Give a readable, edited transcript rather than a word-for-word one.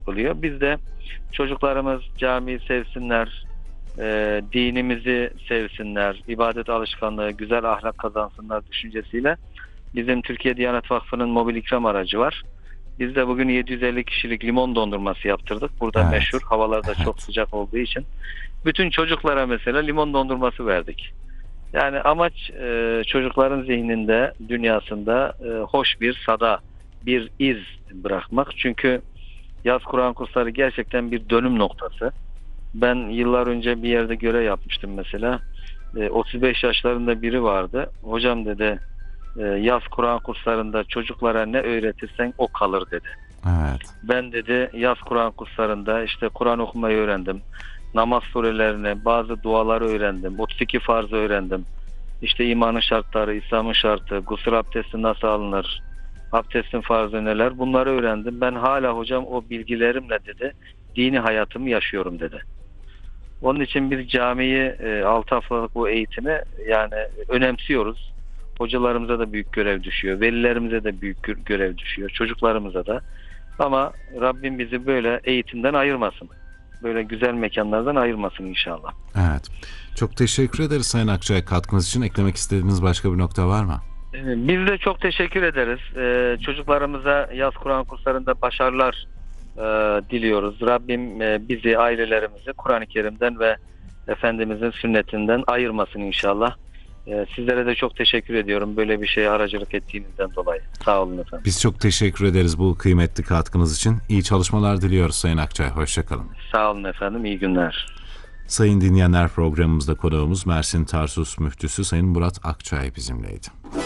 oluyor. Biz de çocuklarımız camiyi sevsinler, dinimizi sevsinler, ibadet alışkanlığı, güzel ahlak kazansınlar düşüncesiyle bizim Türkiye Diyanet Vakfı'nın mobil ikram aracı var. Biz de bugün 750 kişilik limon dondurması yaptırdık. Burada Evet. meşhur. Havalar da çok Evet. sıcak olduğu için. Bütün çocuklara mesela limon dondurması verdik. Yani amaç çocukların zihninde, dünyasında hoş bir sada, bir iz bırakmak. Çünkü yaz Kur'an kursları gerçekten bir dönüm noktası. Ben yıllar önce bir yerde görev yapmıştım mesela. 35 yaşlarında biri vardı. Hocam dedi, yaz Kur'an kurslarında çocuklara ne öğretirsen o kalır dedi. Evet. Ben dedi yaz Kur'an kurslarında işte Kur'an okumayı öğrendim. Namaz surelerini, bazı duaları öğrendim. 32 farzı öğrendim. İşte imanın şartları, İslam'ın şartı, gusül abdesti nasıl alınır, abdestin farzı neler, bunları öğrendim. Ben hala hocam o bilgilerimle dedi dini hayatımı yaşıyorum dedi. Onun için bir camiyi 6 haftalık bu eğitimi yani önemsiyoruz. Hocalarımıza da büyük görev düşüyor. Velilerimize de büyük görev düşüyor. Çocuklarımıza da. Ama Rabbim bizi böyle eğitimden ayırmasın. Böyle güzel mekanlardan ayırmasın inşallah. Evet. Çok teşekkür ederiz Sayın Akçay katkınız için. Eklemek istediğiniz başka bir nokta var mı? Biz de çok teşekkür ederiz. Çocuklarımıza yaz Kur'an kurslarında başarılar diliyoruz. Rabbim bizi, ailelerimizi Kur'an-ı Kerim'den ve Efendimizin sünnetinden ayırmasın inşallah. Sizlere de çok teşekkür ediyorum böyle bir şeye aracılık ettiğinizden dolayı. Sağ olun efendim. Biz çok teşekkür ederiz bu kıymetli katkınız için. İyi çalışmalar diliyoruz Sayın Akçay. Hoşçakalın. Sağ olun efendim. İyi günler. Sayın dinleyenler, programımızda konuğumuz Mersin Tarsus Müftüsü Sayın Murat Akçay bizimleydi.